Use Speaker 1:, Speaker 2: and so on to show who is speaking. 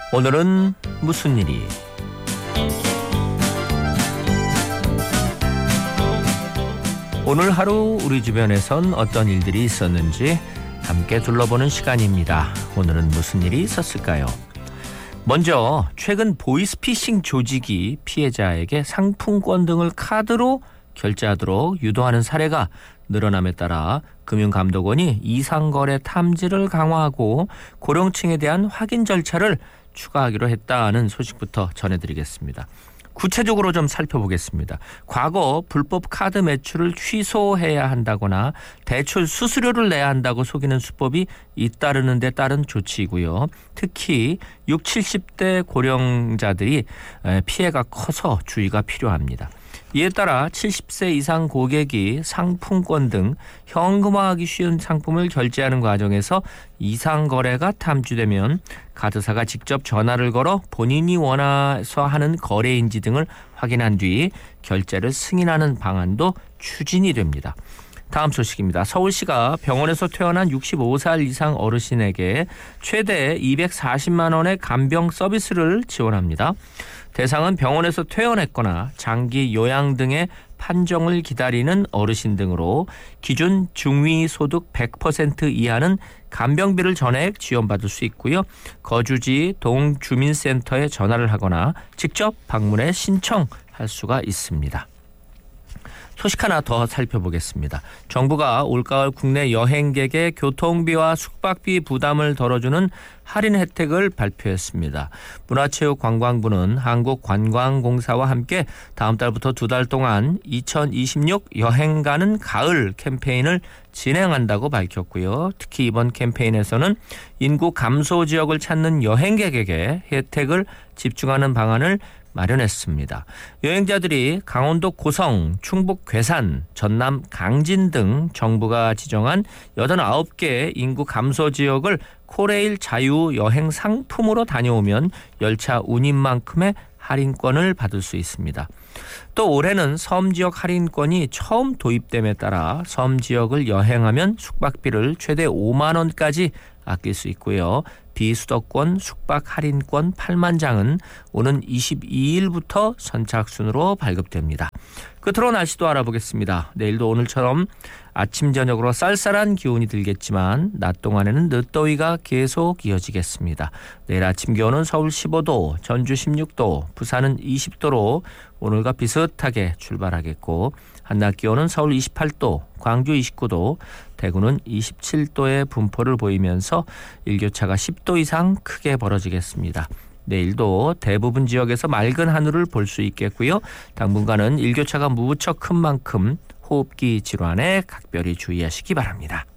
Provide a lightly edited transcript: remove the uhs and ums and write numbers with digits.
Speaker 1: 오늘은 무슨 일이? 오늘 하루 우리 주변에선 어떤 일들이 있었는지 함께 둘러보는 시간입니다. 오늘은 무슨 일이 있었을까요? 먼저 최근 보이스피싱 조직이 피해자에게 상품권 등을 카드로 결제하도록 유도하는 사례가 늘어남에 따라 금융감독원이 이상거래 탐지를 강화하고 고령층에 대한 확인 절차를 추가하기로 했다는 소식부터 전해드리겠습니다. 구체적으로 좀 살펴보겠습니다. 과거 불법 카드 매출을 취소해야 한다거나 대출 수수료를 내야 한다고 속이는 수법이 잇따르는 데 따른 조치이고요. 특히 60, 70대 고령자들이 피해가 커서 주의가 필요합니다. 이에 따라 70세 이상 고객이 상품권 등 현금화하기 쉬운 상품을 결제하는 과정에서 이상 거래가 탐지되면 카드사가 직접 전화를 걸어 본인이 원해서 하는 거래인지 등을 확인한 뒤 결제를 승인하는 방안도 추진이 됩니다. 다음 소식입니다. 서울시가 병원에서 퇴원한 65살 이상 어르신에게 최대 240만 원의 간병 서비스를 지원합니다. 대상은 병원에서 퇴원했거나 장기 요양 등의 판정을 기다리는 어르신 등으로 기준 중위소득 100% 이하는 간병비를 전액 지원받을 수 있고요. 거주지 동주민센터에 전화를 하거나 직접 방문해 신청할 수가 있습니다. 소식 하나 더 살펴보겠습니다. 정부가 올가을 국내 여행객의 교통비와 숙박비 부담을 덜어주는 할인 혜택을 발표했습니다. 문화체육관광부는 한국관광공사와 함께 다음 달부터 2달 동안 2026 여행 가는 가을 캠페인을 진행한다고 밝혔고요. 특히 이번 캠페인에서는 인구 감소 지역을 찾는 여행객에게 혜택을 집중하는 방안을 마련했습니다. 여행자들이 강원도 고성, 충북 괴산, 전남 강진 등 정부가 지정한 89개 인구 감소 지역을 코레일 자유 여행 상품으로 다녀오면 열차 운임만큼의 할인권을 받을 수 있습니다. 또 올해는 섬지역 할인권이 처음 도입됨에 따라 섬지역을 여행하면 숙박비를 최대 5만 원까지 아낄 수 있고요. 비수도권 숙박 할인권 8만 장은 오는 22일부터 선착순으로 발급됩니다. 끝으로 날씨도 알아보겠습니다. 내일도 오늘처럼 아침 저녁으로 쌀쌀한 기온이 들겠지만 낮 동안에는 늦더위가 계속 이어지겠습니다. 내일 아침 기온은 서울 15도, 전주 16도, 부산은 20도로 오늘과 비슷하게 출발하겠고 한낮 기온은 서울 28도, 광주 29도, 대구는 27도의 분포를 보이면서 일교차가 10도 이상 크게 벌어지겠습니다. 내일도 대부분 지역에서 맑은 하늘을 볼 수 있겠고요. 당분간은 일교차가 무척 큰 만큼 호흡기 질환에 각별히 주의하시기 바랍니다.